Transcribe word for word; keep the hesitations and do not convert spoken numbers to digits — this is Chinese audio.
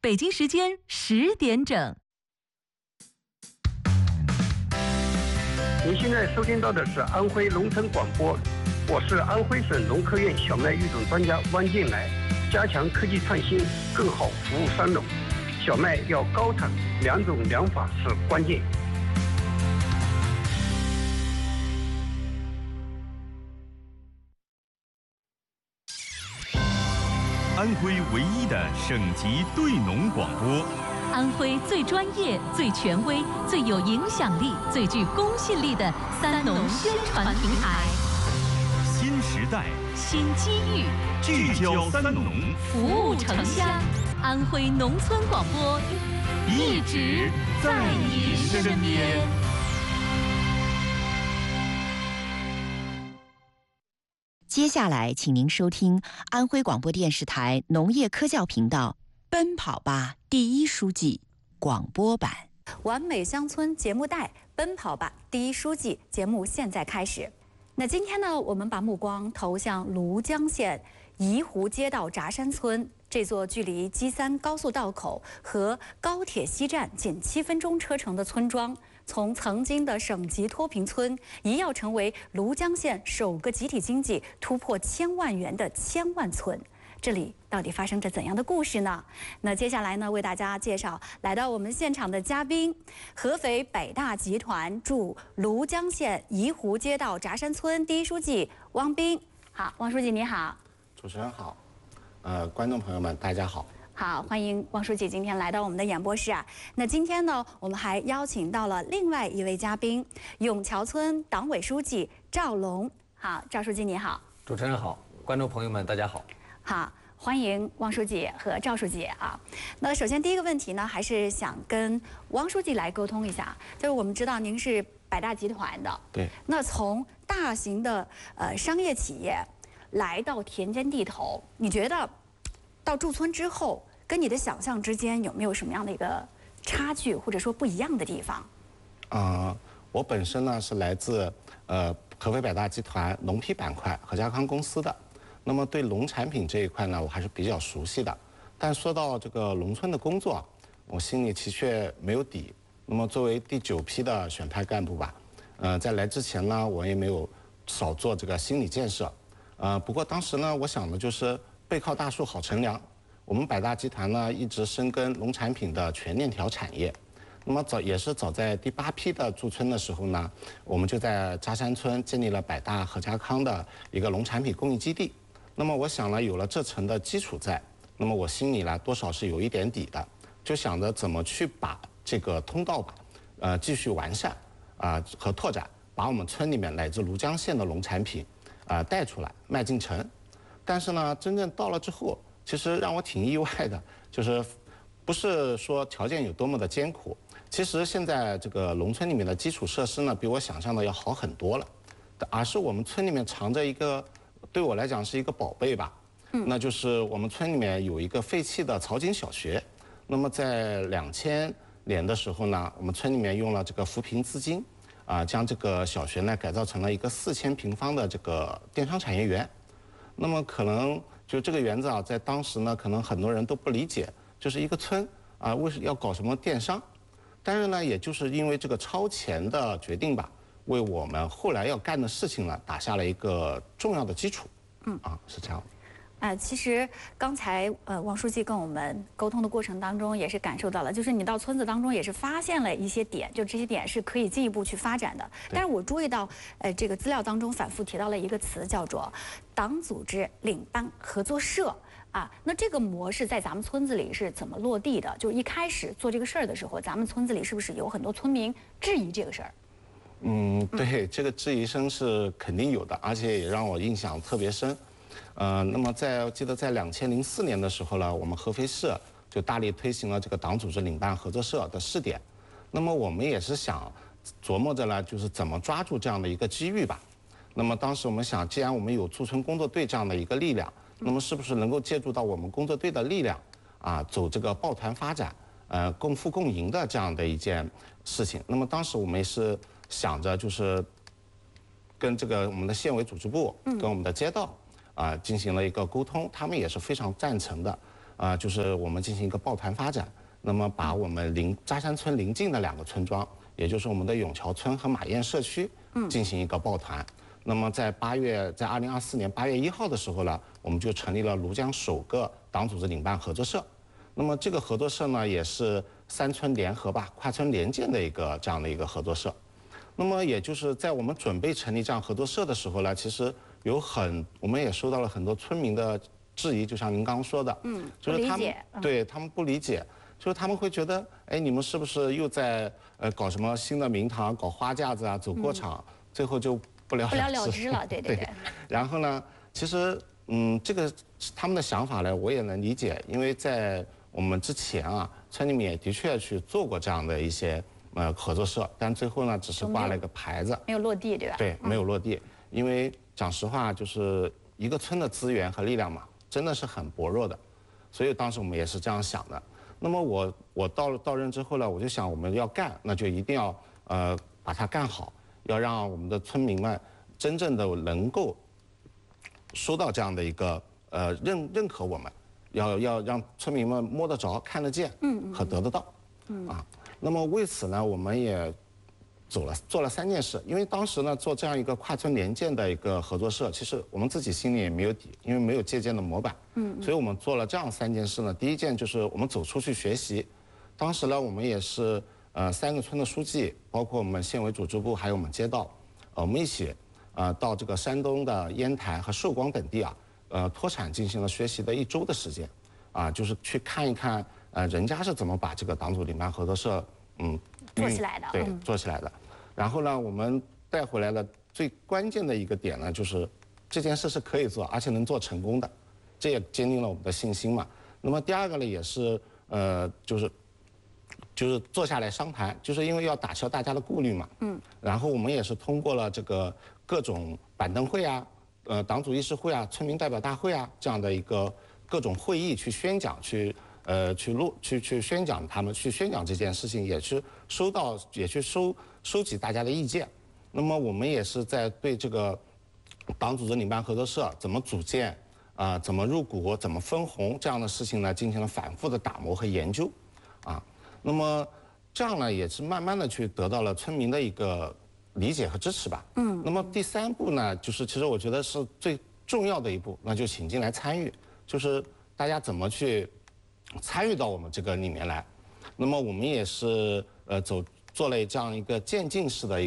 北京时间十点整。 您现在收听到的是安徽农村广播，我是安徽省农科院小麦育种专家汪建来。加强科技创新，更好服务三农。小麦要高产，两种两法是关键。 安徽唯一的省级对农广播， 安徽最专业、最权威、最有影响力、最具公信力的三农宣传平台。 新时代， 新机遇， 聚焦三农， 服务城乡。安徽农村广播，一直在你身边。 接下来，请您收听安徽广播电视台农业科教频道《奔跑吧第一书记》广播版。 完美乡村节目带，奔跑吧第一书记节目现在开始。那今天呢，我们把目光投向庐江县宜湖街道闸山村，这座距离基三高速道口和高铁西站仅七分钟车程的村庄，从曾经的省级脱贫村，一跃成为庐江县首个集体经济突破千万元的千万村。这里到底发生着怎样的故事呢？那接下来呢，为大家介绍来到我们现场的嘉宾，合肥百大集团驻庐江县宜湖街道闸山村第一书记汪斌。好，汪书记你好。 主持人好，呃，观众朋友们大家好。 好，欢迎汪书记今天来到我们的演播室啊。那今天呢，我们还邀请到了另外一位嘉宾，永桥村党委书记赵龙。好，赵书记你好。 主持人好，观众朋友们大家好。 好，欢迎汪书记和赵书记啊。那首先第一个问题呢，还是想跟汪书记来沟通一下，就是我们知道您是百大集团的， 对。 那从大型的呃商业企业来到田间地头，你觉得到驻村之后，跟你的想象之间有没有什么样的一个差距，或者说不一样的地方？ 啊、呃，我本身呢是来自呃合肥百大集团农批板块何家康公司的。那么对农产品这一块呢，我还是比较熟悉的。但说到这个农村的工作，我心里的确没有底。那么作为第九批的选派干部吧，呃，在来之前呢，我也没有少做这个心理建设。呃，不过当时呢，我想的就是背靠大树好乘凉。我们百大集团呢，一直深耕农产品的全链条产业。那么早也是早在第八批的驻村的时候呢，我们就在闸山村建立了百大何家康的一个农产品工艺基地。那么我想呢，有了这层的基础在，那么我心里呢多少是有一点底的，就想着怎么去把这个通道吧，呃，继续完善啊、呃、和拓展，把我们村里面乃至庐江县的农产品啊、呃、带出来，迈进城。但是呢，真正到了之后，其实让我挺意外的，就是不是说条件有多么的艰苦，其实现在这个农村里面的基础设施呢，比我想象的要好很多了，而是我们村里面藏着一个。对我来讲是一个宝贝吧，嗯，那就是我们村里面有一个废弃的曹井小学。那么在两千年的时候呢，我们村里面用了这个扶贫资金，啊，将这个小学呢改造成了一个四千平方的这个电商产业园。那么可能就这个园子啊，在当时呢，可能很多人都不理解，就是一个村啊，为什么要搞什么电商？但是呢，也就是因为这个超前的决定吧。为我们后来要干的事情呢，打下了一个重要的基础。嗯啊，是这样的。 呃，其实刚才呃汪书记跟我们沟通的过程当中，也是感受到了，就是你到村子当中也是发现了一些点，就这些点是可以进一步去发展的。但是我注意到，呃，这个资料当中反复提到了一个词，叫做党组织领班合作社。啊，那这个模式在咱们村子里是怎么落地的？就一开始做这个事儿的时候，咱们村子里是不是有很多村民质疑这个事儿？ 嗯，对，这个质疑声是肯定有的，而且也让我印象特别深。呃，那么在我记得在两千零四年的时候呢，我们合肥市就大力推行了这个党组织领办合作社的试点。那么我们也是想琢磨着呢，就是怎么抓住这样的一个机遇吧。那么当时我们想，既然我们有驻村工作队这样的一个力量，那么是不是能够借助到我们工作队的力量啊，走这个抱团发展，呃，共富共赢的这样的一件事情。那么当时我们也是。想着就是跟这个我们的县委组织部，跟我们的街道啊进行了一个沟通，他们也是非常赞成的。 啊，就是我们进行一个抱团发展，那么把我们邻扎山村邻近的两个村庄，也就是我们的永桥村和马堰社区，进行一个抱团。那么在八月，在二零二四年八月一号的时候呢，我们就成立了庐江首个党组织领办合作社。那么这个合作社呢，也是三村联合吧、跨村联建的一个这样的一个合作社。那么也就是在我们准备成立这样合作社的时候呢，其实有很，我们也收到了很多村民的质疑，就像您刚刚说的， 嗯， 就是他们不理解嗯对他们不理解，就是他们会觉得，哎，你们是不是又在呃搞什么新的名堂、搞花架子啊、走过场，最后就不了不了了之了，对对对。 然后呢，其实嗯，这个他们的想法呢，我也能理解，因为在我们之前啊，村里面也的确去做过这样的一些呃合作社，但最后呢，只是挂了一个牌子， 没有落地，对吧？ 对，没有落地。因为讲实话，就是一个村的资源和力量嘛，真的是很薄弱的，所以当时我们也是这样想的。那么我我到了到任之后呢，我就想我们要干，那就一定要呃把它干好，要让我们的村民们真正的能够收到这样的一个呃认认可我们，要要让村民们摸得着、看得见，嗯，和得得到，嗯啊。那么为此呢，我们也走了做了三件事。因为当时呢，做这样一个跨村联建的一个合作社，其实我们自己心里也没有底，因为没有借鉴的模板，嗯，所以我们做了这样三件事呢。第一件就是我们走出去学习，当时呢，我们也是呃三个村的书记，包括我们县委组织部，还有我们街道，呃，我们一起呃到这个山东的烟台和寿光等地啊，呃脱产进行了学习的一周的时间，啊，就是去看一看呃人家是怎么把这个党组领办合作社嗯做起来的， 对， 嗯做起来的。然后呢，我们带回来的最关键的一个点呢，就是这件事是可以做，而且能做成功的，这也坚定了我们的信心嘛。那么第二个呢，也是呃，就是就是坐下来商谈，就是因为要打消大家的顾虑嘛。嗯。然后我们也是通过了这个各种板凳会啊，呃，党组议事会啊，村民代表大会啊这样的一个各种会议去宣讲，去呃去录去去宣讲他们去宣讲这件事情，也去收到也去收收集大家的意见。那么我们也是在对这个党组织领办合作社怎么组建啊、呃，怎么入股，怎么分红这样的事情呢，进行了反复的打磨和研究，啊，那么这样呢，也是慢慢的去得到了村民的一个理解和支持吧。嗯。那么第三步呢，就是其实我觉得是最重要的一步，那就请进来参与，就是大家怎么去参与到我们这个里面来。那么我们也是呃走做了这样一个渐进式的。